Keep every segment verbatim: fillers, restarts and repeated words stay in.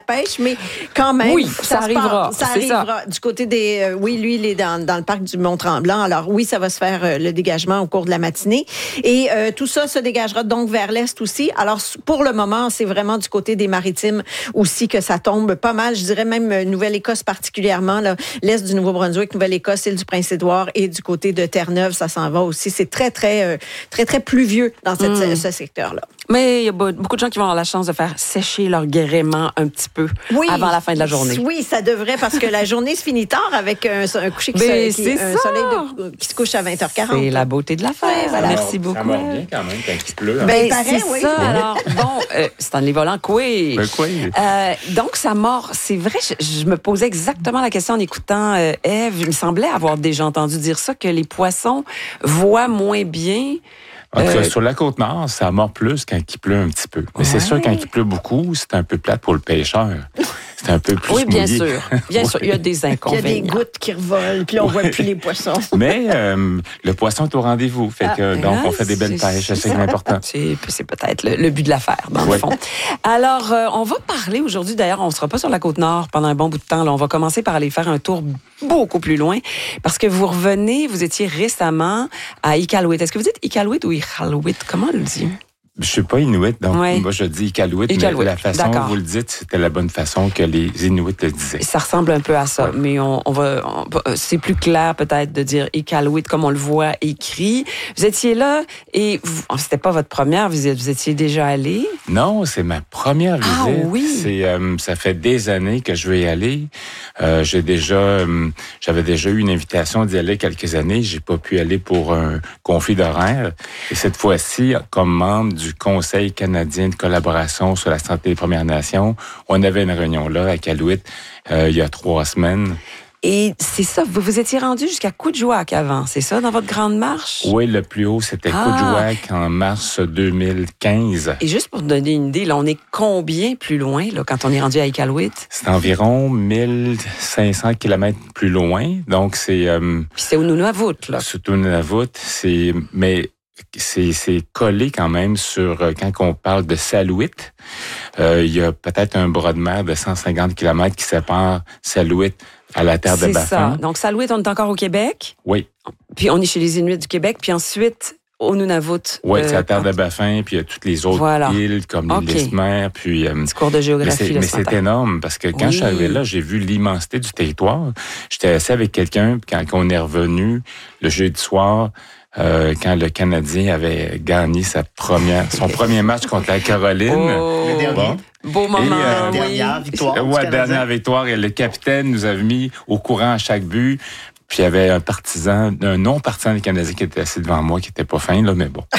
pêche, mais quand même. Oui, ça, ça arrivera. Ça arrivera. Ça. Du côté des... Euh, oui, lui, il est dans, dans le parc du Mont-Tremblant. Alors oui, ça va se faire euh, le dégagement au cours de la matinée. Et euh, tout ça se dégagera donc vers l'est aussi. Alors pour le moment, c'est vraiment du côté des maritimes aussi que ça tombe pas mal. Je dirais même Nouvelle-Écosse particulièrement, là, l'est du Nouveau-Brunswick, Nouvelle-Écosse, île du Prince-Édouard et du côté de Terre-Neuve, ça s'en va aussi. C'est très, très, euh, très, très pluvieux dans cette, mmh. ce secteur-là. Mais il y a beaucoup de gens qui vont avoir la chance de faire sécher leur gréement un petit peu oui, avant la fin de la journée. Oui, ça devrait, parce que la journée se finit tard avec un, un coucher qui, se, qui, un soleil de, qui se couche à vingt heures quarante. C'est la beauté de l'affaire. Ouais, voilà. Merci Alors, beaucoup. Ça mord bien quand même quand il pleut. Hein. Ben, c'est oui. ça. Alors, bon, euh, Stanley Volant, quoi? Ben, quoi? Euh, donc, ça mord. C'est vrai, je, je me posais exactement la question en écoutant euh, Ève. Il me semblait avoir déjà entendu dire ça, que les poissons voient moins bien. En tout cas, sur la Côte-Nord, ça mord plus quand il pleut un petit peu. Mais ouais. c'est sûr, quand il pleut beaucoup, c'est un peu plate pour le pêcheur. C'est un peu plus Oui, bien mouillé. sûr. Bien oui. sûr, il y a des inconvénients. Il y a des gouttes qui revolent, puis on voit plus les poissons. Mais euh, le poisson est au rendez-vous. Fait que, ah, donc, hein, on fait des belles pêches. C'est important. C'est, c'est peut-être le, le but de l'affaire, dans oui. le fond. Alors, euh, on va parler aujourd'hui, d'ailleurs, on ne sera pas sur la Côte-Nord pendant un bon bout de temps. Là. On va commencer par aller faire un tour beaucoup plus loin, parce que vous revenez, vous étiez récemment à Iqaluit. Est-ce que vous dites Iqaluit ou Iqaluit? Comment on le dit? Je suis pas Inuit, donc ouais. moi je dis Iqaluit, mais la façon dont vous le dites, c'était la bonne façon que les Inuits le disaient. Ça ressemble un peu à ça, ouais. mais on, on va, on, c'est plus clair peut-être de dire Iqaluit comme on le voit écrit. Vous étiez là et vous, c'était pas votre première visite, vous étiez déjà allé? Non, c'est ma première visite. Ah oui. C'est, euh, ça fait des années que je veux y aller. Euh, j'ai déjà, euh, j'avais déjà eu une invitation d'y aller quelques années. J'ai pas pu aller pour un conflit d'horaire. Et cette fois-ci, comme membre du du Conseil canadien de collaboration sur la santé des Premières Nations. On avait une réunion là à Iqaluit euh, il y a trois semaines. Et c'est ça, vous vous étiez rendu jusqu'à Kuujjuaq avant, c'est ça, dans votre grande marche? Oui, le plus haut, c'était ah. Kuujjuaq en mars deux mille quinze. Et juste pour donner une idée, là, on est combien plus loin là, quand on est rendu à Iqaluit? C'est environ mille cinq cents kilomètres plus loin, donc c'est... Euh, Puis c'est au Nunavut, là. C'est au Nunavut, c'est... Mais... C'est, c'est collé quand même sur, quand on parle de Salouit, euh, il y a peut-être un bras de mer de cent cinquante kilomètres qui sépare Salouit à la terre c'est de Baffin. C'est ça. Donc Salouit, on est encore au Québec. Oui. Puis on est chez les Inuits du Québec, puis ensuite au Nunavut. Oui, euh, c'est la terre de Baffin, puis il y a toutes les autres voilà. îles comme okay. l'île Ismer, puis... Euh, Petit cours de géographie. Mais c'est, là, mais c'est énorme, parce que quand oui. je suis arrivé là, j'ai vu l'immensité du territoire. J'étais assis avec quelqu'un, puis quand on est revenu le jeudi soir, Euh, quand le Canadien avait gagné sa première, son premier match contre la Caroline. Oh, le dernier. Bon. Beau moment. Et, euh, oui. Dernière victoire. Ouais, dernière victoire. Et le capitaine nous avait mis au courant à chaque but. Puis il y avait un partisan, un non-partisan des Canadiens qui était assis devant moi, qui était pas fin, là, mais bon.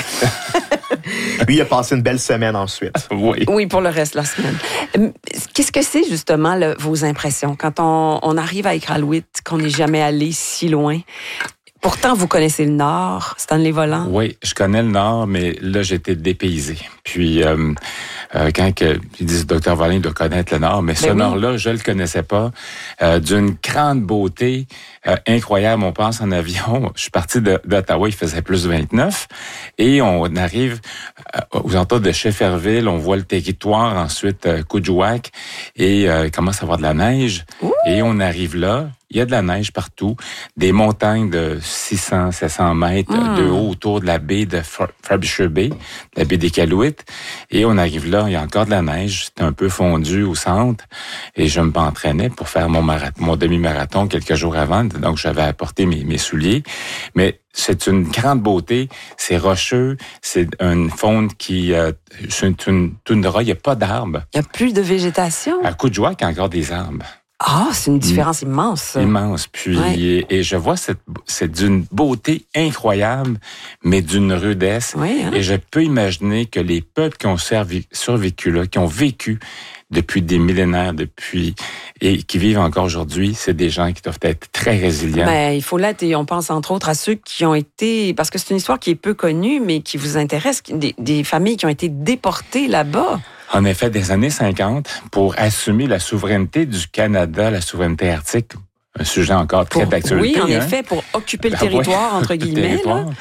Lui, il a passé une belle semaine ensuite. Oui. Oui, pour le reste de la semaine. Qu'est-ce que c'est, justement, là, vos impressions quand on, on arrive à Iqaluit, qu'on n'est jamais allé si loin? Pourtant, vous connaissez le Nord, Stanley Volant. Oui, je connais le Nord, mais là, j'étais dépaysé. Puis, euh, euh, quand que, ils disent docteur Volant doit connaître le Nord, mais ben ce oui. Nord-là, je le connaissais pas. Euh, d'une grande beauté euh, incroyable. On passe en avion. Je suis parti de, d'Ottawa, il faisait plus vingt-neuf. Et on arrive aux alentours de Shefferville. On voit le territoire, ensuite euh, Kuujjuaq. Et euh, il commence à avoir de la neige. Ouh. Et on arrive là. Il y a de la neige partout, des montagnes de six cents, sept cents mètres mmh. de haut autour de la baie de Frobisher Bay, la baie d'Iqaluit. Et on arrive là, il y a encore de la neige, c'était un peu fondu au centre. Et je m'entraînais pour faire mon marathon, mon demi-marathon quelques jours avant, donc j'avais apporté mes, mes souliers. Mais c'est une grande beauté, c'est rocheux, c'est une faune qui... Euh, c'est une toundra, il n'y a pas d'arbres. Il n'y a plus de végétation? À Kuujjuaq, il y a encore des arbres. Ah, oh, c'est une différence mmh. immense. Immense. Puis, ouais. et, et je vois cette, c'est d'une beauté incroyable, mais d'une rudesse. Oui, hein? Et je peux imaginer que les peuples qui ont servi, survécu là, qui ont vécu depuis des millénaires, depuis et qui vivent encore aujourd'hui, c'est des gens qui doivent être très résilients. Ben, il faut l'être, et on pense entre autres à ceux qui ont été, parce que c'est une histoire qui est peu connue, mais qui vous intéresse, des, des familles qui ont été déportées là-bas. En effet, des années cinquante, pour assumer la souveraineté du Canada, la souveraineté arctique, un sujet encore très pour, d'actualité. Oui, en hein? effet, pour occuper le ben territoire, ouais, entre guillemets. Territoire.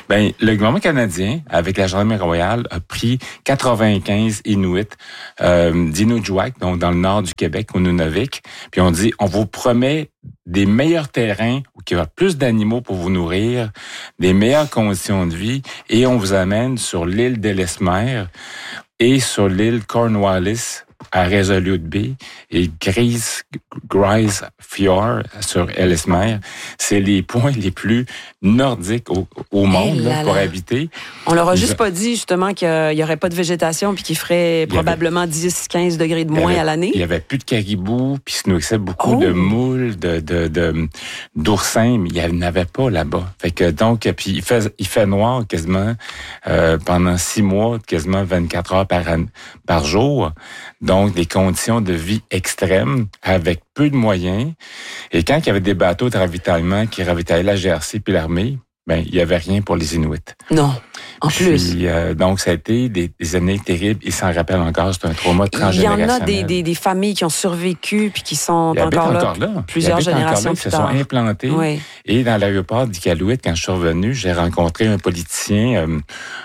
Ben, le gouvernement canadien, avec la Gendarmerie royale, a pris quatre-vingt-quinze Inuits euh, d'Inukjuak, donc dans le nord du Québec, au Nunavik, puis on dit, on vous promet des meilleurs terrains où il y aura plus d'animaux pour vous nourrir, des meilleures conditions de vie, et on vous amène sur l'île d'Ellesmere et sur l'île Cornwallis à Resolute Bay et Grise, Grise Fjord sur Ellesmere. C'est les points les plus nordiques au, au monde là, là, pour habiter. On leur a juste pas dit justement qu'il y aurait pas de végétation puis qu'il ferait probablement dix à quinze degrés de moins à l'année. Il y avait plus de caribous, puis se nourrissait beaucoup oh. de moules, de, de, de, d'oursins, mais il n'y en avait pas là-bas. Fait que donc, puis il fait, il fait noir quasiment euh, pendant six mois, quasiment vingt-quatre heures par, par jour. Donc, des conditions de vie extrêmes avec peu de moyens. Et quand il y avait des bateaux de ravitaillement qui ravitaillaient la G R C puis l'armée, ben il y avait rien pour les Inuits. Non, en puis, plus. Euh, donc, ça a été des, des années terribles. Ils s'en rappellent encore. C'est un trauma transgénérationnel. Il y en a des, des, des familles qui ont survécu puis qui sont encore là, encore là. Plusieurs générations là, plus qui tard. se sont implantées. Oui. Et dans l'aéroport d'Iqaluit, quand je suis revenu, j'ai rencontré un politicien... Euh,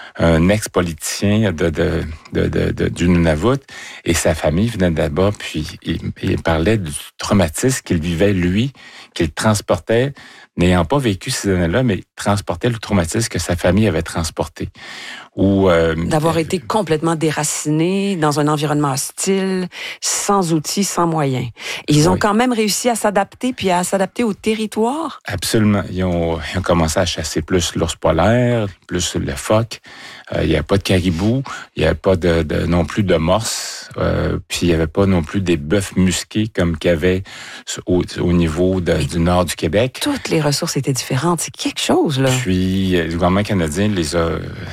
un ex-politicien de, de, de, de, de, du Nunavut, et sa famille venait de là-bas, puis il, il parlait du traumatisme qu'il vivait, lui, qu'il transportait, n'ayant pas vécu ces années-là, mais transportait le traumatisme que sa famille avait transporté. Ou euh, D'avoir euh, été complètement déraciné dans un environnement hostile, sans outils, sans moyens. Et ils ont oui. quand même réussi à s'adapter, puis à s'adapter au territoire? Absolument. Ils ont, ils ont commencé à chasser plus l'ours polaire, plus le phoque. Euh, il n'y a pas de caribou, il n'y a pas de, de, non plus de morse, euh, puis il n'y avait pas non plus des bœufs musqués comme qu'il y avait au, au niveau de, du nord du Québec. Toutes les ressources étaient différentes. C'est quelque chose, là. Puis, le gouvernement canadien les a,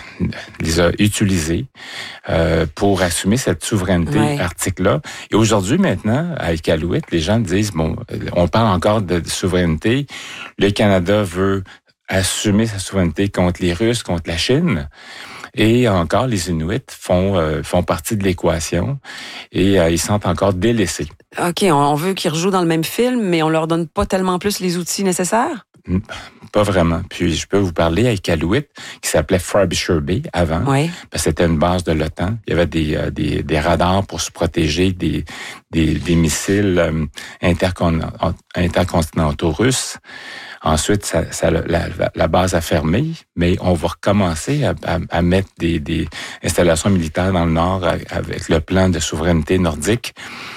les a utilisés euh, pour assumer cette souveraineté ouais. arctique-là. Et aujourd'hui, maintenant, à Iqaluit, les gens disent, bon, on parle encore de souveraineté. Le Canada veut assumer sa souveraineté contre les Russes, contre la Chine. Et encore, les Inuits font euh, font partie de l'équation et euh, ils sont encore délaissés. OK, on veut qu'ils rejouent dans le même film, mais on leur donne pas tellement plus les outils nécessaires? Pas vraiment. Puis, je peux vous parler à Iqaluit, qui s'appelait Frobisher Bay avant, oui. parce que c'était une base de l'OTAN. Il y avait des, euh, des, des radars pour se protéger des, des, des missiles euh, intercon- intercontinentaux russes. Ensuite, ça, ça, la, la base a fermé, mais on va recommencer à, à, à mettre des, des installations militaires dans le nord avec le plan de souveraineté nordique.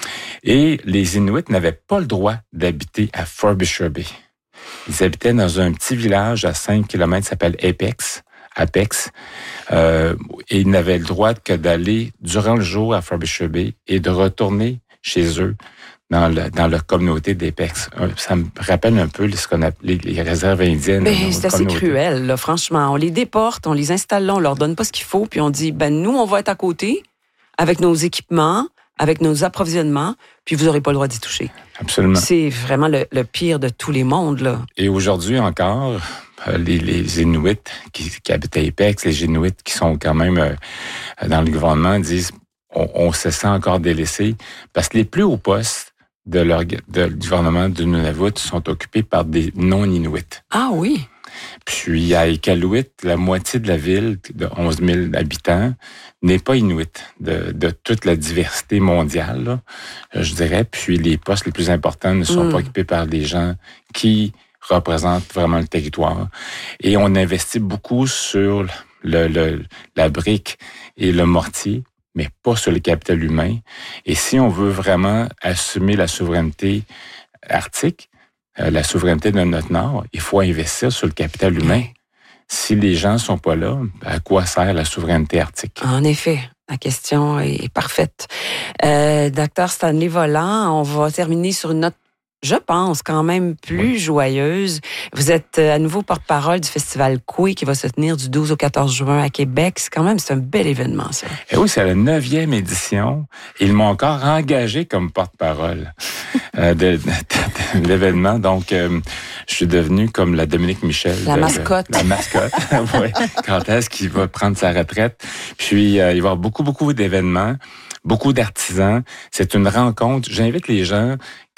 Et les Inuits n'avaient pas le droit d'habiter à Frobisher Bay. Ils habitaient dans un petit village à cinq kilomètres qui s'appelle Apex, Apex, euh, et ils n'avaient le droit que d'aller durant le jour à Frobisher Bay et de retourner chez eux dans, le, dans leur communauté d'Apex. Ça me rappelle un peu ce qu'on appelle les réserves indiennes. Ben, c'est assez cruel, là, franchement. On les déporte, on les installe là, on leur donne pas ce qu'il faut, puis on dit, ben nous, on va être à côté avec nos équipements, avec nos approvisionnements, puis vous n'aurez pas le droit d'y toucher. Absolument. C'est vraiment le, le pire de tous les mondes, là. Et aujourd'hui encore, les, les Inuits qui, qui habitent à Apex, les Inuits qui sont quand même euh, dans le gouvernement disent on, on se sent encore délaissé parce que les plus hauts postes de leur, de, du gouvernement du Nunavut sont occupés par des non-Inuits. Ah oui? Puis à Iqaluit, la moitié de la ville de onze mille habitants n'est pas inuite de, de toute la diversité mondiale, là, je dirais. Puis les postes les plus importants ne sont mmh. pas occupés par des gens qui représentent vraiment le territoire. Et on investit beaucoup sur le, le, la brique et le mortier, mais pas sur le capital humain. Et si on veut vraiment assumer la souveraineté arctique, la souveraineté de notre Nord, il faut investir sur le capital humain. Si les gens sont pas là, à quoi sert la souveraineté arctique? En effet, la question est parfaite. Euh, Docteur Stanley Volant, on va terminer sur une note, je pense, quand même plus oui. joyeuse. Vous êtes à nouveau porte-parole du Festival Coué qui va se tenir du douze au quatorze juin à Québec. C'est quand même, c'est un bel événement, ça. Et oui, c'est la neuvième édition. Ils m'ont encore engagé comme porte-parole euh, de, de, de, de l'événement. Donc, euh, je suis devenu comme la Dominique Michel. La de, mascotte. De, la mascotte, oui. Quand est-ce qu'il va prendre sa retraite? Puis, euh, il va y avoir beaucoup, beaucoup d'événements. Beaucoup d'artisans. C'est une rencontre. J'invite les gens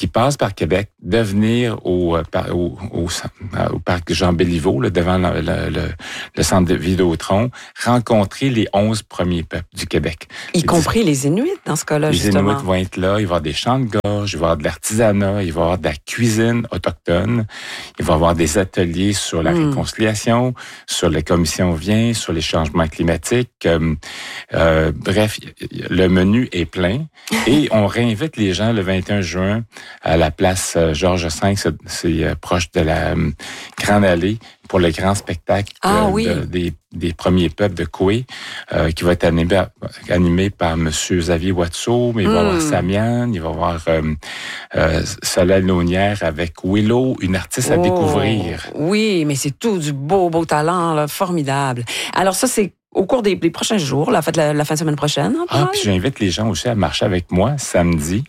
qui passe par Québec, de venir au, au, au, au parc Jean-Béliveau, là, devant le, le, le, le centre de Vidéotron, rencontrer les onze premiers peuples du Québec. Y Et compris les Inuits, dans ce cas-là, les justement. Les Inuits vont être là, il va y avoir des chants de gorge, il va y avoir de l'artisanat, il va y avoir de la cuisine autochtone, il va y avoir des ateliers sur la mmh. réconciliation, sur les commissions Viens, sur les changements climatiques. Euh, euh, bref, le menu est plein et on réinvite les gens le vingt et un juin à la place Georges V, c'est, c'est euh, proche de la euh, Grande Allée, pour le grand spectacle ah, euh, oui. de, des, des premiers peuples de Coué, euh, qui va être animé, animé par M. Xavier Watteau, mais il va y mm. avoir Samian, il va y avoir euh, euh, Solène Launière avec Willow, une artiste oh, à découvrir. Oui, mais c'est tout du beau, beau talent, là, formidable. Alors ça, c'est au cours des, des prochains jours, la, la, la fin de semaine prochaine. Ah, puis j'invite les gens aussi à marcher avec moi samedi.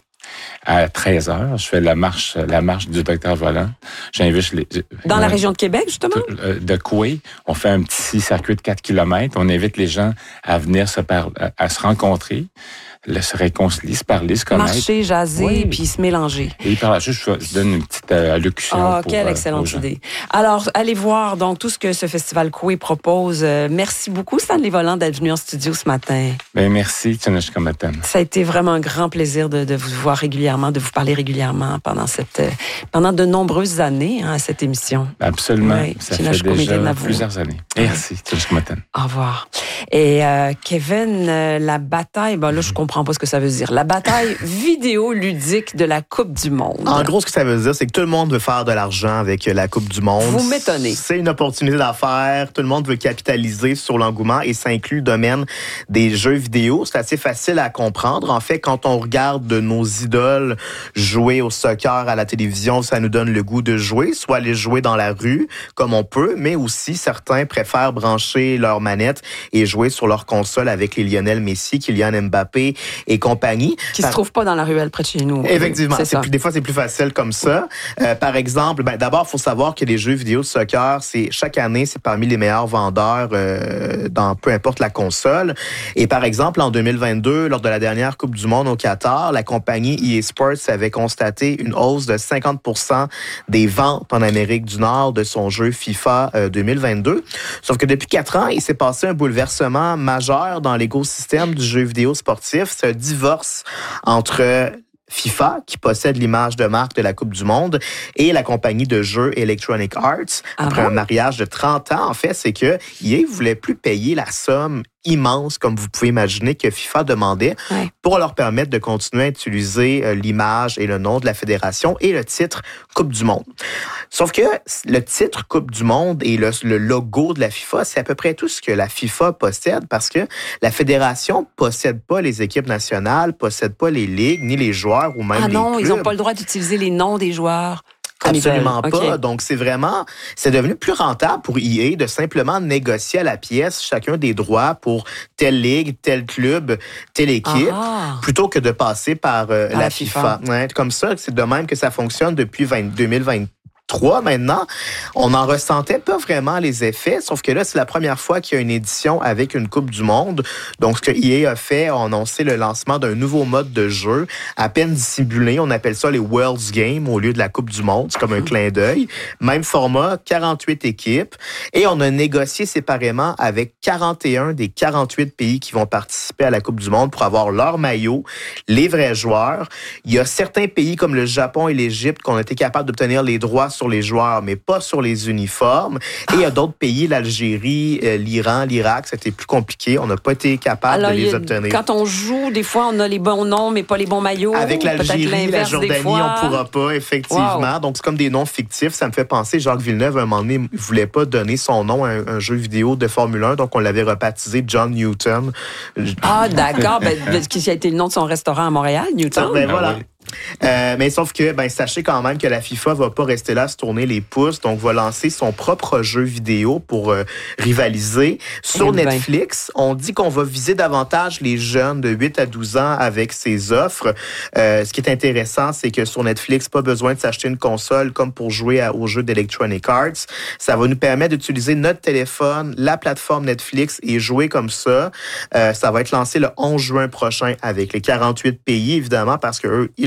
À treize heures, je fais la marche, la marche du docteur Volant. J'invite les. Dans euh, la région de Québec, justement? De, de Coué. On fait un petit circuit de quatre kilomètres. On invite les gens à venir se par, à, à se rencontrer, se réconcilier, se parler, se connaître. Marcher, jaser, oui. puis se mélanger. Et par la suite, je donne une petite euh, allocution. Ah, pour, quelle excellente euh, idée. Alors, allez voir donc tout ce que ce festival Coué propose. Euh, merci beaucoup, Stanley Volant, d'être venu en studio ce matin. Bien, merci, Tchonachka Matan. Ça a été vraiment un grand plaisir de, de vous voir régulièrement, de vous parler régulièrement pendant cette, euh, pendant de nombreuses années hein, à cette émission. Absolument. Oui, ça fait déjà plusieurs années. Merci, Tchonachka Matan. Au revoir. Et euh, Kevin, euh, la bataille, ben là, je comprends pas ce que ça veut dire. La bataille vidéoludique de la Coupe du Monde. En gros, ce que ça veut dire, c'est que tout le monde veut faire de l'argent avec la Coupe du Monde. Vous m'étonnez. C'est une opportunité d'affaires. Tout le monde veut capitaliser sur l'engouement et ça inclut le domaine des jeux vidéo. C'est assez facile à comprendre. En fait, quand on regarde de nos idoles jouer au soccer à la télévision, ça nous donne le goût de jouer, soit aller jouer dans la rue, comme on peut, mais aussi certains préfèrent brancher leur manette et jouer sur leur console avec les Lionel Messi, Kylian Mbappé et compagnie. Qui par... se trouvent pas dans la ruelle près de chez nous. Effectivement. C'est c'est plus, des fois, c'est plus facile comme ça. Euh, par exemple, ben, d'abord, il faut savoir que les jeux vidéo de soccer, c'est, chaque année, c'est parmi les meilleurs vendeurs euh, dans peu importe la console. Et par exemple, en deux mille vingt-deux, lors de la dernière Coupe du Monde au Qatar, la compagnie E A Sports avait constaté une hausse de cinquante pour cent des ventes en Amérique du Nord de son jeu FIFA euh, deux mille vingt-deux. Sauf que depuis quatre ans, il s'est passé un bouleversement majeur dans l'écosystème du jeu vidéo sportif. C'est un divorce entre FIFA, qui possède l'image de marque de la Coupe du Monde, et la compagnie de jeux Electronic Arts. Ah Après bon? un mariage de trente ans, en fait, c'est que E A ne voulait plus payer la somme immense, comme vous pouvez imaginer, que FIFA demandait ouais. pour leur permettre de continuer à utiliser euh, l'image et le nom de la fédération et le titre Coupe du Monde. Sauf que le titre Coupe du Monde et le, le logo de la FIFA, c'est à peu près tout ce que la FIFA possède parce que la fédération possède pas les équipes nationales, possède pas les ligues, ni les joueurs ou même ah les non, clubs. Ils n'ont pas le droit d'utiliser les noms des joueurs. Absolument pas. Okay. Donc, c'est vraiment, c'est devenu plus rentable pour E A de simplement négocier à la pièce chacun des droits pour telle ligue, tel club, telle équipe, ah. plutôt que de passer par euh, la, la FIFA. FIFA. Ouais, comme ça, c'est de même que ça fonctionne depuis deux mille vingt. Maintenant, on n'en ressentait pas vraiment les effets, sauf que là, c'est la première fois qu'il y a une édition avec une Coupe du Monde. Donc, ce que E A a fait, a annoncé le lancement d'un nouveau mode de jeu, à peine dissimulé. On appelle ça les World's Games au lieu de la Coupe du Monde. C'est comme un clin d'œil. Même format, quarante-huit équipes. Et on a négocié séparément avec quarante et un des quarante-huit pays qui vont participer à la Coupe du Monde pour avoir leur maillot, les vrais joueurs. Il y a certains pays comme le Japon et l'Égypte qu'on a été capable d'obtenir les droits sur les joueurs, mais pas sur les uniformes. Et il y a d'autres pays, l'Algérie, euh, l'Iran, l'Irak, c'était plus compliqué. On n'a pas été capable Alors, de les a, obtenir. Quand on joue, des fois, on a les bons noms, mais pas les bons maillots. Avec l'Algérie, la Jordanie, on ne pourra pas, effectivement. Wow. Donc, c'est comme des noms fictifs. Ça me fait penser, Jacques Villeneuve, à un moment donné, ne voulait pas donner son nom à un, un jeu vidéo de Formule un, donc on l'avait rebaptisé John Newton. Ah, d'accord. ben, ben, qui a été le nom de son restaurant à Montréal, Newton. Ben, voilà. Euh, mais sauf que, ben, sachez quand même que la FIFA va pas rester là à se tourner les pouces, donc va lancer son propre jeu vidéo pour euh, rivaliser. Sur eh Netflix, ben. on dit qu'on va viser davantage les jeunes de huit à douze ans avec ses offres. Euh, ce qui est intéressant, c'est que sur Netflix, pas besoin de s'acheter une console comme pour jouer à, aux jeux d'Electronic Arts. Ça va nous permettre d'utiliser notre téléphone, la plateforme Netflix et jouer comme ça. Euh, ça va être lancé le onze juin prochain avec les quarante-huit pays, évidemment, parce que eux, ils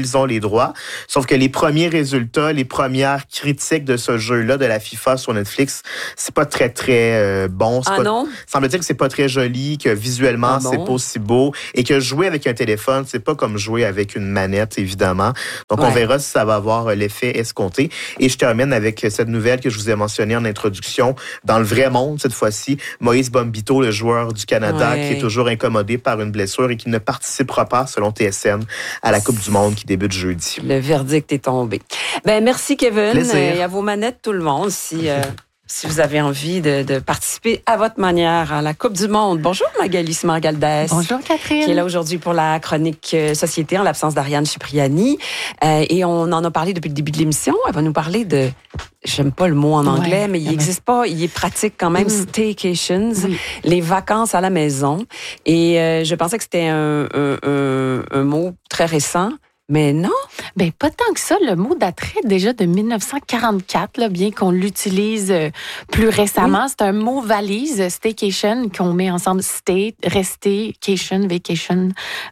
ils ont les droits. Sauf que les premiers résultats, les premières critiques de ce jeu-là, de la FIFA sur Netflix, c'est pas très, très euh, bon. C'est ah pas, non? Semble-t-il que c'est pas très joli, que visuellement, ah bon? c'est pas aussi beau, et que jouer avec un téléphone, c'est pas comme jouer avec une manette, évidemment. Donc, ouais. on verra si ça va avoir l'effet escompté. Et je termine avec cette nouvelle que je vous ai mentionnée en introduction. Dans le vrai monde, cette fois-ci, Moïse Bombito, le joueur du Canada, ouais. qui est toujours incommodé par une blessure et qui ne participera pas, selon T S N, à la Coupe du monde qui débute jeudi. Le verdict est tombé. Ben merci, Kevin. Plaisir. Et à vos manettes, tout le monde, si... Euh... Si vous avez envie de, de participer à votre manière à la Coupe du monde. Bonjour Magali Simard-Galdès. Bonjour Catherine. Qui est là aujourd'hui pour la chronique Société en l'absence d'Ariane Cipriani. Euh, et on en a parlé depuis le début de l'émission. Elle va nous parler de, j'aime pas le mot en anglais, ouais, mais il n'existe pas, il est pratique quand même, mm. staycations, oui. les vacances à la maison. Et euh, je pensais que c'était un, un, un, un mot très récent. Mais non. Ben pas tant que ça. Le mot daterait déjà de dix-neuf cent quarante-quatre, là, bien qu'on l'utilise plus récemment. Oui. C'est un mot valise, staycation, qu'on met ensemble. Stay, rester, cation, vacation,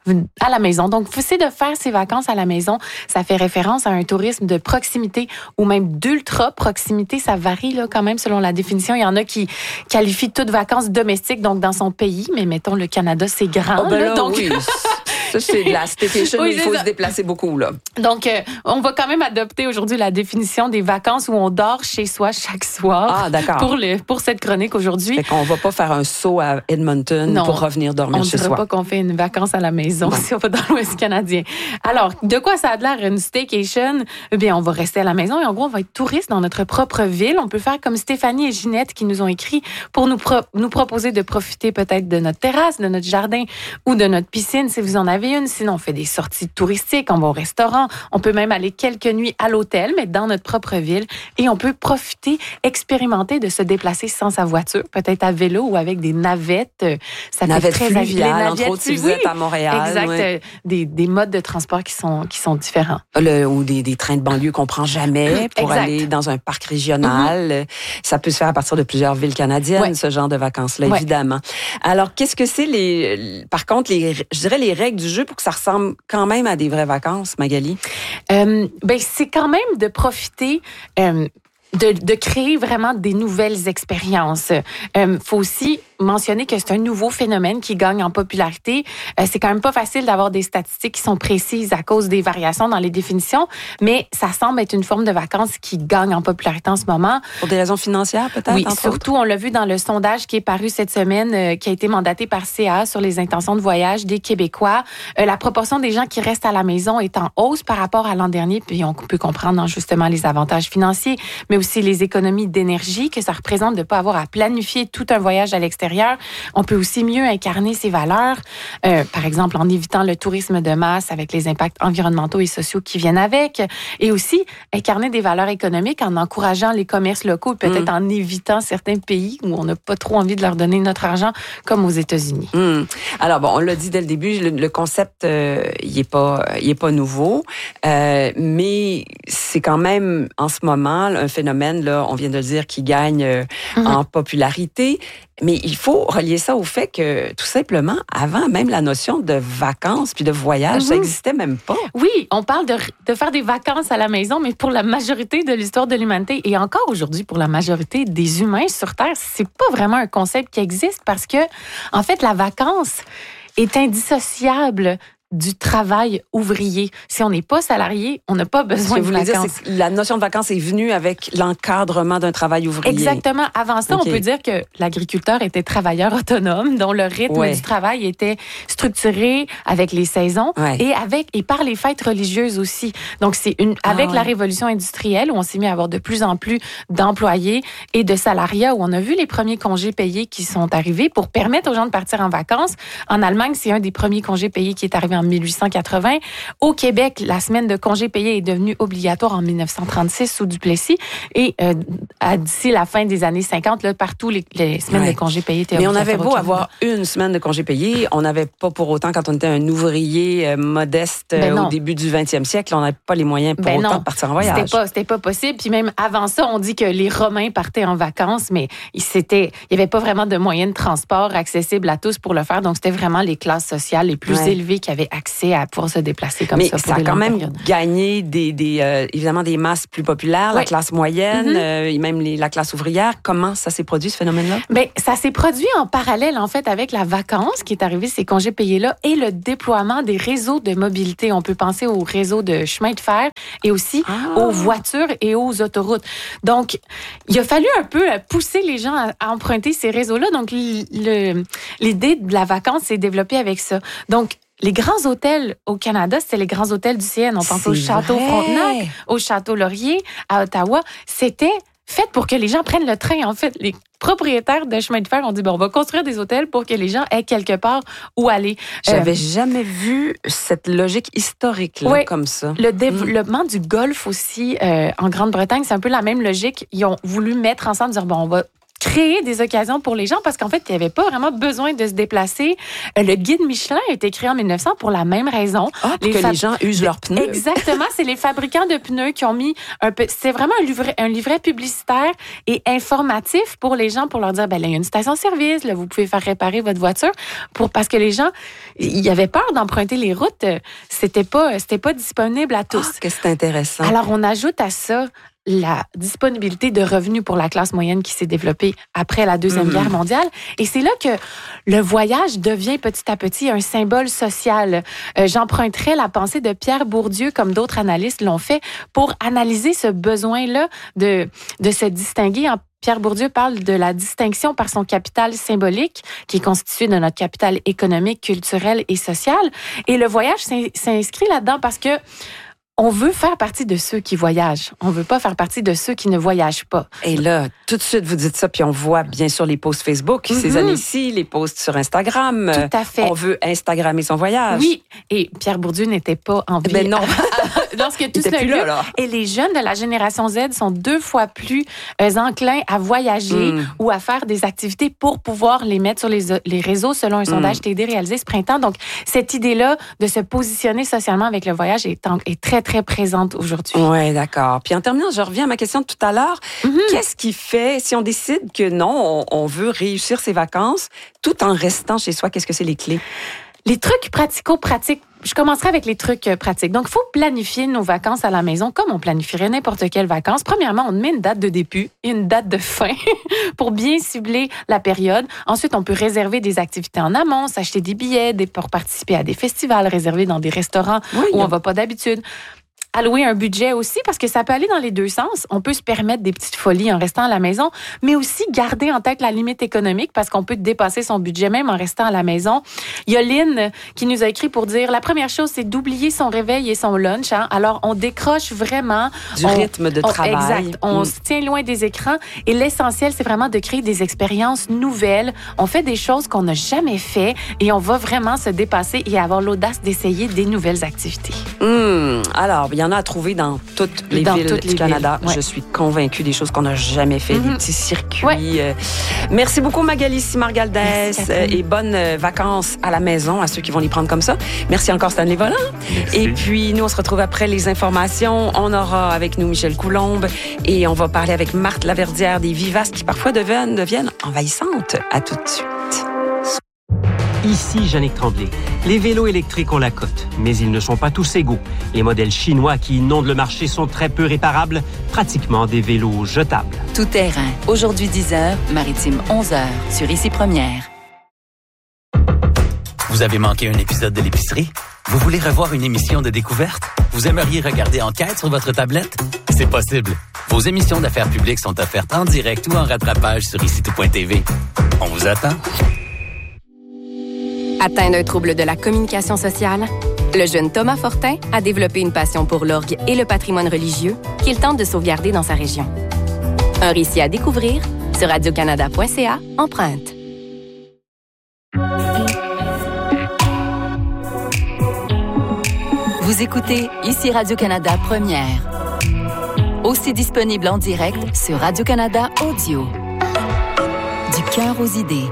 à la maison. Donc, c'est de faire ses vacances à la maison. Ça fait référence à un tourisme de proximité ou même d'ultra proximité. Ça varie là quand même selon la définition. Il y en a qui qualifient toutes vacances domestiques, donc dans son pays. Mais mettons, le Canada, c'est grand. Oh, ben là, là, donc... oui. Ça, c'est de la staycation, oui, il faut ça. se déplacer beaucoup, là. Donc, euh, on va quand même adopter aujourd'hui la définition des vacances où on dort chez soi chaque soir. Ah, d'accord. Pour, le, pour cette chronique aujourd'hui. Fait qu'on va pas faire un saut à Edmonton non, pour revenir dormir chez soi. On ne dira pas qu'on fait une vacance à la maison non. si on va dans l'Ouest canadien. Alors, de quoi ça a l'air une staycation? Eh bien, on va rester à la maison et en gros, on va être touriste dans notre propre ville. On peut faire comme Stéphanie et Ginette qui nous ont écrit pour nous, pro- nous proposer de profiter peut-être de notre terrasse, de notre jardin ou de notre piscine si vous en avez une. Sinon, on fait des sorties touristiques, on va au restaurant. On peut même aller quelques nuits à l'hôtel, mais dans notre propre ville. Et on peut profiter, expérimenter de se déplacer sans sa voiture, peut-être à vélo ou avec des navettes. Ça navettes fait très fluviales, entre autres, si vous êtes à Montréal. Exact. Ouais. Des, des modes de transport qui sont, qui sont différents. Le, ou des, des trains de banlieue qu'on prend jamais pour exact. aller dans un parc régional. Mm-hmm. Ça peut se faire à partir de plusieurs villes canadiennes, ouais. ce genre de vacances-là, ouais. évidemment. Alors, qu'est-ce que c'est les, par contre, les, je dirais les règles du jeu pour que ça ressemble quand même à des vraies vacances, Magali? Euh, ben, c'est quand même de profiter... Euh, De, de créer vraiment des nouvelles expériences. Euh, faut aussi mentionner que c'est un nouveau phénomène qui gagne en popularité. Euh, c'est quand même pas facile d'avoir des statistiques qui sont précises à cause des variations dans les définitions, mais ça semble être une forme de vacances qui gagne en popularité en ce moment. Pour des raisons financières, peut-être? Oui, surtout, autres? On l'a vu dans le sondage qui est paru cette semaine, euh, qui a été mandaté par C A sur les intentions de voyage des Québécois. Euh, la proportion des gens qui restent à la maison est en hausse par rapport à l'an dernier, puis on peut comprendre hein, justement les avantages financiers, mais aussi les économies d'énergie que ça représente de ne pas avoir à planifier tout un voyage à l'extérieur. On peut aussi mieux incarner ses valeurs, euh, par exemple en évitant le tourisme de masse avec les impacts environnementaux et sociaux qui viennent avec, et aussi incarner des valeurs économiques en encourageant les commerces locaux, peut-être mmh. en évitant certains pays où on n'a pas trop envie de leur donner notre argent, comme aux États-Unis. Mmh. Alors bon, on l'a dit dès le début, le, le concept, euh, il est pas, il est pas nouveau, euh, mais c'est quand même en ce moment un phénomène, là, on vient de le dire, qui gagne euh, mmh. en popularité. Mais il faut relier ça au fait que, tout simplement, avant, même la notion de vacances puis de voyage, mmh. ça n'existait même pas. Oui, on parle de, de faire des vacances à la maison, mais pour la majorité de l'histoire de l'humanité, et encore aujourd'hui pour la majorité des humains sur Terre, c'est pas vraiment un concept qui existe parce que, en fait, la vacance est indissociable du travail ouvrier. Si on n'est pas salarié, on n'a pas besoin de vacances. Dire, c'est que la notion de vacances est venue avec l'encadrement d'un travail ouvrier. Exactement. Avant ça, okay. on peut dire que l'agriculteur était travailleur autonome, dont le rythme ouais. du travail était structuré avec les saisons ouais. et avec et par les fêtes religieuses aussi. Donc c'est une avec ah, ouais. la révolution industrielle où on s'est mis à avoir de plus en plus d'employés et de salariats, où on a vu les premiers congés payés qui sont arrivés pour permettre aux gens de partir en vacances. En Allemagne, c'est un des premiers congés payés qui est arrivé en dix-huit cent quatre-vingts. Au Québec, la semaine de congés payés est devenue obligatoire en dix-neuf cent trente-six sous Duplessis. Et euh, à, d'ici la fin des années cinquante, là, partout, les, les semaines ouais. de congés payés étaient obligatoires. Mais on avait beau avoir une semaine de congés payés, on n'avait pas pour autant, quand on était un ouvrier euh, modeste ben euh, au début du vingtième siècle, on n'avait pas les moyens pour ben autant non. de partir en voyage. C'était pas, c'était pas possible. Puis même avant ça, on dit que les Romains partaient en vacances, mais c'était, il n'y avait pas vraiment de moyens de transport accessibles à tous pour le faire. Donc, c'était vraiment les classes sociales les plus ouais. élevées qui avaient accès à pouvoir se déplacer comme Mais ça. Mais ça a quand même période. gagné des, des euh, évidemment des masses plus populaires, oui. la classe moyenne, mm-hmm. euh, et même les, la classe ouvrière. Comment ça s'est produit, ce phénomène-là? Bien, ça s'est produit en parallèle, en fait, avec la vacance qui est arrivée, ces congés payés-là, et le déploiement des réseaux de mobilité. On peut penser aux réseaux de chemin de fer et aussi ah. aux voitures et aux autoroutes. Donc, il a fallu un peu pousser les gens à, à emprunter ces réseaux-là. Donc, le, l'idée de la vacance s'est développée avec ça. Donc, les grands hôtels au Canada, c'était les grands hôtels du C N. On pense c'est au Château vrai. Frontenac, au Château Laurier, à Ottawa. C'était fait pour que les gens prennent le train, en fait. Les propriétaires de chemin de fer ont dit, bon, on va construire des hôtels pour que les gens aient quelque part où aller. J'avais euh, jamais vu cette logique historique-là oui, comme ça. Le développement mmh. du golf aussi, euh, en Grande-Bretagne, c'est un peu la même logique. Ils ont voulu mettre ensemble, dire, bon, on va créer des occasions pour les gens parce qu'en fait, il n'y avait pas vraiment besoin de se déplacer. Le guide Michelin a été créé en mille neuf cents pour la même raison. Ah, pour les que fab... les gens usent leurs pneus. Exactement. C'est les fabricants de pneus qui ont mis un peu... C'est vraiment un livret, un livret publicitaire et informatif pour les gens pour leur dire, ben là, il y a une station-service, là, vous pouvez faire réparer votre voiture pour... parce que les gens, ils avaient peur d'emprunter les routes. C'était pas, c'était pas disponible à tous. Ah, que c'est intéressant. Alors, on ajoute à ça la disponibilité de revenus pour la classe moyenne qui s'est développée après la Deuxième mmh. Guerre mondiale. Et c'est là que le voyage devient petit à petit un symbole social. Euh, j'emprunterais la pensée de Pierre Bourdieu, comme d'autres analystes l'ont fait, pour analyser ce besoin-là de, de se distinguer en Pierre Bourdieu parle de la distinction par son capital symbolique, qui est constitué de notre capital économique, culturel et social. Et le voyage s'inscrit là-dedans parce que on veut faire partie de ceux qui voyagent. On veut pas faire partie de ceux qui ne voyagent pas. Et là, tout de suite, vous dites ça, puis on voit bien sûr les posts Facebook mm-hmm. ces années-ci, les posts sur Instagram. Tout à fait. On veut Instagrammer son voyage. Oui, et Pierre Bourdieu n'était pas en vie. Ben non. Lorsque tout cela a lieu. Et les jeunes de la génération Z sont deux fois plus euh, enclins à voyager mm. ou à faire des activités pour pouvoir les mettre sur les, les réseaux selon un sondage mm. T D réalisé ce printemps. Donc, cette idée-là de se positionner socialement avec le voyage est, en, est très, très présente aujourd'hui. Oui, d'accord. Puis en terminant, je reviens à ma question de tout à l'heure. Mm-hmm. Qu'est-ce qui fait, si on décide que non, on, on veut réussir ses vacances tout en restant chez soi, qu'est-ce que c'est les clés? Les trucs pratico-pratiques. Je commencerai avec les trucs pratiques. Donc, il faut planifier nos vacances à la maison comme on planifierait n'importe quelle vacances. Premièrement, on met une date de début et une date de fin pour bien cibler la période. Ensuite, on peut réserver des activités en amont, s'acheter des billets pour participer à des festivals, réserver dans des restaurants oui, où on ne va pas d'habitude. Allouer un budget aussi, parce que ça peut aller dans les deux sens. On peut se permettre des petites folies en restant à la maison, mais aussi garder en tête la limite économique, parce qu'on peut dépasser son budget même en restant à la maison. Il y a Lynn qui nous a écrit pour dire, la première chose, c'est d'oublier son réveil et son lunch. Hein? Alors, on décroche vraiment... Du on, rythme de on, travail. Exact. On mm. se tient loin des écrans. Et l'essentiel, c'est vraiment de créer des expériences nouvelles. On fait des choses qu'on n'a jamais fait et on va vraiment se dépasser et avoir l'audace d'essayer des nouvelles activités. Mm. Alors, il y en a à trouver dans toutes les dans villes toutes du les Canada. Villes, ouais. Je suis convaincue des choses qu'on n'a jamais fait, mm-hmm. des petits circuits. Ouais. Merci beaucoup, Magali Simard-Galdès, et bonnes vacances à la maison à ceux qui vont les prendre comme ça. Merci encore, Stanley Volant. Merci. Et puis, nous, on se retrouve après les informations. On aura avec nous Michel Coulombe et on va parler avec Marthe Laverdière des Vivaces qui parfois deviennent, deviennent envahissantes. À tout de suite. Ici Yannick Tremblay. Les vélos électriques ont la cote, mais ils ne sont pas tous égaux. Les modèles chinois qui inondent le marché sont très peu réparables, pratiquement des vélos jetables. Tout terrain. Aujourd'hui dix heures, Maritime onze heures, sur Ici Première. Vous avez manqué un épisode de l'épicerie? Vous voulez revoir une émission de découverte? Vous aimeriez regarder Enquête sur votre tablette? C'est possible. Vos émissions d'affaires publiques sont offertes en direct ou en rattrapage sur ici tout point t v. On vous attend. Atteint d'un trouble de la communication sociale, le jeune Thomas Fortin a développé une passion pour l'orgue et le patrimoine religieux qu'il tente de sauvegarder dans sa région. Un récit à découvrir sur radio canada point c a, empreinte. Vous écoutez Ici Radio-Canada Première. Aussi disponible en direct sur Radio-Canada Audio. Du cœur aux idées.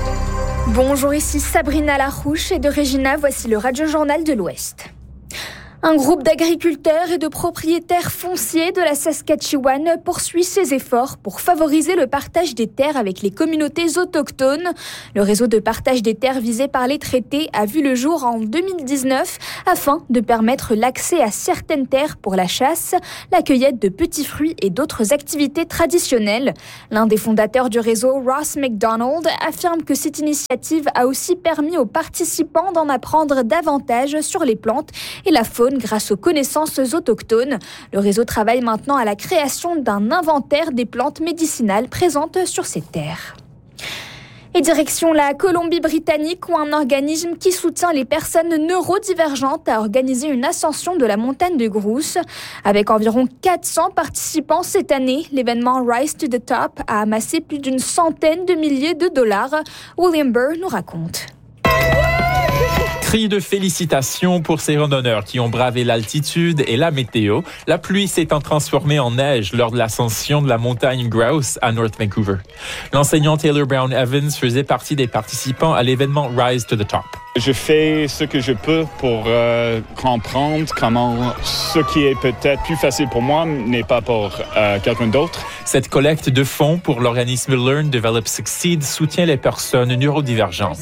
Bonjour, ici Sabrina Larouche et de Regina, voici le Radio-Journal de l'Ouest. Un groupe d'agriculteurs et de propriétaires fonciers de la Saskatchewan poursuit ses efforts pour favoriser le partage des terres avec les communautés autochtones. Le réseau de partage des terres visé par les traités a vu le jour en deux mille dix-neuf afin de permettre l'accès à certaines terres pour la chasse, la cueillette de petits fruits et d'autres activités traditionnelles. L'un des fondateurs du réseau, Ross McDonald, affirme que cette initiative a aussi permis aux participants d'en apprendre davantage sur les plantes et la faune grâce aux connaissances autochtones. Le réseau travaille maintenant à la création d'un inventaire des plantes médicinales présentes sur ces terres. Et direction la Colombie-Britannique où un organisme qui soutient les personnes neurodivergentes a organisé une ascension de la montagne de Bruce. Avec environ quatre cents participants cette année, l'événement Rise to the Top a amassé plus d'une centaine de milliers de dollars. William Burr nous raconte. Cri de félicitations pour ces randonneurs qui ont bravé l'altitude et la météo, la pluie s'étant transformée en neige lors de l'ascension de la montagne Grouse à North Vancouver. L'enseignant Taylor Brown Evans faisait partie des participants à l'événement Rise to the Top. Je fais ce que je peux pour euh, comprendre comment ce qui est peut-être plus facile pour moi n'est pas pour euh, quelqu'un d'autre. Cette collecte de fonds pour l'organisme Learn, Develop, Succeed soutient les personnes neurodivergentes.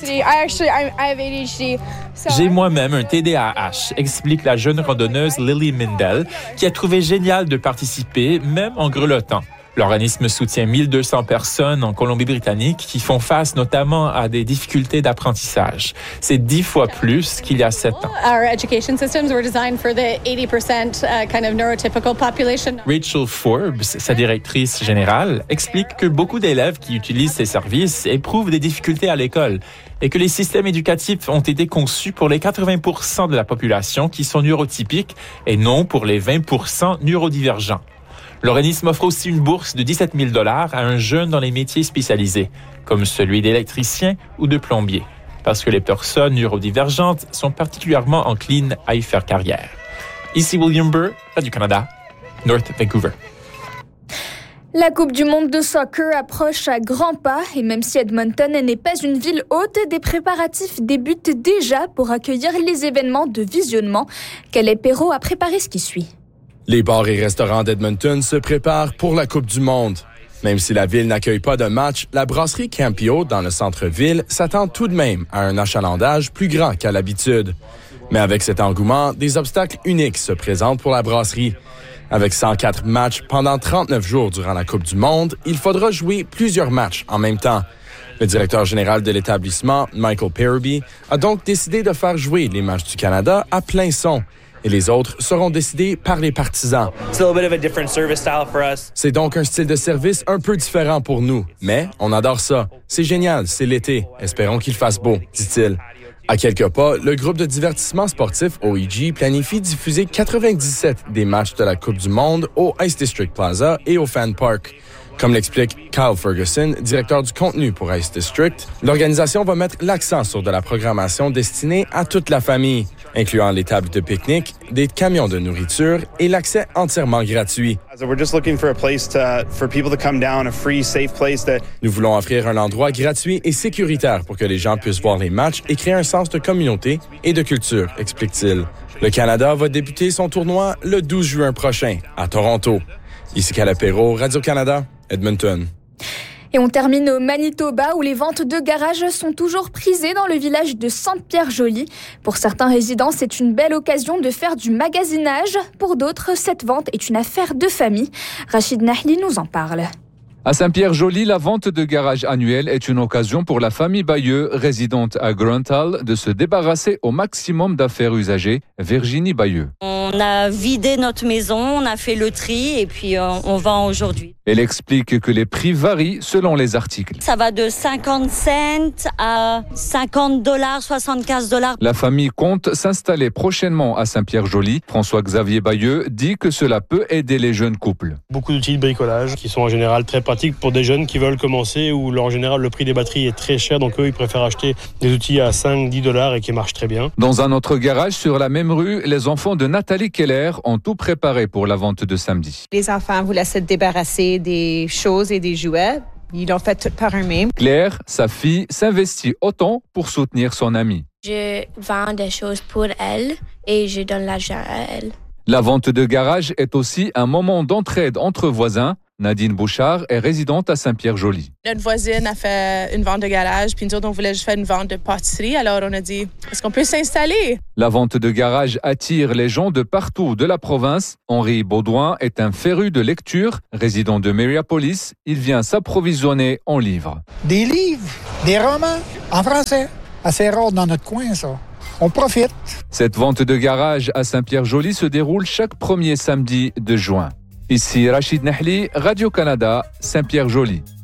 J'ai moi-même un T D A A H, explique la jeune randonneuse Lily Mindell, qui a trouvé génial de participer, même en grelottant. L'organisme soutient mille deux cents personnes en Colombie-Britannique qui font face notamment à des difficultés d'apprentissage. C'est dix fois plus qu'il y a sept ans. Our education systems were designed for the eighty percent uh, kind of neurotypical population. Rachel Forbes, sa directrice générale, explique que beaucoup d'élèves qui utilisent ces services éprouvent des difficultés à l'école et que les systèmes éducatifs ont été conçus pour les quatre-vingts pour cent de la population qui sont neurotypiques et non pour les vingt pour cent neurodivergents. L'organisme offre aussi une bourse de dix-sept mille dollars à un jeune dans les métiers spécialisés, comme celui d'électricien ou de plombier, parce que les personnes neurodivergentes sont particulièrement enclines à y faire carrière. Ici William Burr, Radio-Canada, North Vancouver. La Coupe du monde de soccer approche à grands pas et même si Edmonton n'est pas une ville haute, des préparatifs débutent déjà pour accueillir les événements de visionnement. Calais Perrault a préparé ce qui suit. Les bars et restaurants d'Edmonton se préparent pour la Coupe du monde. Même si la ville n'accueille pas de match, la brasserie Campio, dans le centre-ville, s'attend tout de même à un achalandage plus grand qu'à l'habitude. Mais avec cet engouement, des obstacles uniques se présentent pour la brasserie. Avec cent quatre matchs pendant trente-neuf jours durant la Coupe du monde, il faudra jouer plusieurs matchs en même temps. Le directeur général de l'établissement, Michael Paraby, a donc décidé de faire jouer les matchs du Canada à plein son. Et les autres seront décidés par les partisans. C'est donc un style de service un peu différent pour nous, mais on adore ça. C'est génial, c'est l'été. Espérons qu'il fasse beau, dit-il. À quelques pas, le groupe de divertissement sportif O E G planifie diffuser quatre-vingt-dix-sept des matchs de la Coupe du monde au Ice District Plaza et au Fan Park. Comme l'explique Kyle Ferguson, directeur du contenu pour Ice District, l'organisation va mettre l'accent sur de la programmation destinée à toute la famille, incluant les tables de pique-nique, des camions de nourriture et l'accès entièrement gratuit. Nous voulons offrir un endroit gratuit et sécuritaire pour que les gens puissent voir les matchs et créer un sens de communauté et de culture, explique-t-il. Le Canada va débuter son tournoi le douze juin prochain, à Toronto. Ici Calais Perrault, Radio-Canada, Edmonton. Et on termine au Manitoba où les ventes de garages sont toujours prisées dans le village de Sainte-Pierre-Jolie. Pour certains résidents, c'est une belle occasion de faire du magasinage. Pour d'autres, cette vente est une affaire de famille. Rachid Nahli nous en parle. À Saint-Pierre-Joly, la vente de garage annuelle est une occasion pour la famille Bayeux, résidente à Grunthal, de se débarrasser au maximum d'affaires usagées. Virginie Bayeux. On a vidé notre maison, on a fait le tri et puis euh, on vend aujourd'hui. Elle explique que les prix varient selon les articles. Ça va de cinquante cents à cinquante dollars, soixante-quinze dollars. La famille compte s'installer prochainement à Saint-Pierre-Joly. François-Xavier Bayeux dit que cela peut aider les jeunes couples. Beaucoup d'outils de bricolage qui sont en général très pratiques pour des jeunes qui veulent commencer où en général le prix des batteries est très cher, donc eux ils préfèrent acheter des outils à cinq à dix dollars et qui marchent très bien. Dans un autre garage sur la même rue, les enfants de Nathalie Keller ont tout préparé pour la vente de samedi. Les enfants voulaient se débarrasser des choses et des jouets. Ils l'ont fait tout par eux-mêmes. Claire, sa fille, s'investit autant pour soutenir son amie. Je vends des choses pour elle et je donne l'argent à elle. La vente de garage est aussi un moment d'entraide entre voisins. Nadine Bouchard est résidente à Saint-Pierre-Joly. Notre voisine a fait une vente de garage, puis nous autres, on voulait juste faire une vente de pâtisserie. Alors, on a dit, est-ce qu'on peut s'installer? La vente de garage attire les gens de partout de la province. Henri Baudouin est un féru de lecture. Résident de Mariapolis, il vient s'approvisionner en livres. Des livres, des romans en français. Assez rare dans notre coin, ça. On profite. Cette vente de garage à Saint-Pierre-Joly se déroule chaque premier samedi de juin. Ici Rachid Nahli, Radio-Canada, Saint-Pierre-Joly.